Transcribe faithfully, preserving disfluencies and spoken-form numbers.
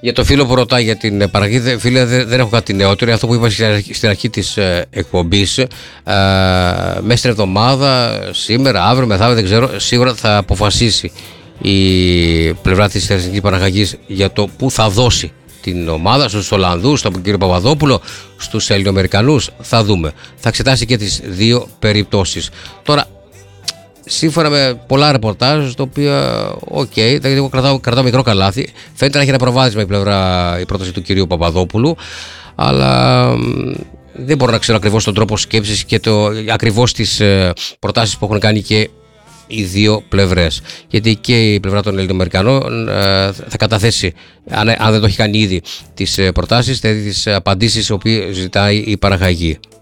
Για το φίλο που ρωτάει για την παραγωγή, φίλε, δεν έχω κάτι νεότερο. Αυτό που είπα στην αρχή της εκπομπής, ε, μέσα στην εβδομάδα, σήμερα, αύριο, μεθαύριο, δεν ξέρω, σίγουρα θα αποφασίσει η πλευρά της Εθνικής Παραγωγής για το που θα δώσει την ομάδα, στους Ολλανδούς, στον κύριο Παπαδόπουλο, στους Ελληνοαμερικανούς. Θα δούμε. Θα εξετάσει και τις δύο περιπτώσεις. Τώρα, σύμφωνα με πολλά ρεπορτάζ, το οποίο, οκ, okay, εγώ κρατάω, κρατάω μικρό καλάθι. Φαίνεται να έχει ένα προβάδισμα η, πλευρά, η πρόταση του κυρίου Παπαδόπουλου, αλλά δεν μπορώ να ξέρω ακριβώς τον τρόπο σκέψης και το, ακριβώς τις ε, προτάσεις που έχουν κάνει και οι δύο πλευρές. Γιατί και η πλευρά των Ελληνοαμερικανών ε, θα καταθέσει, αν, αν δεν το έχει κάνει ήδη, τις ε, προτάσεις, δηλαδή τις απαντήσεις που ζητάει η παραγωγή.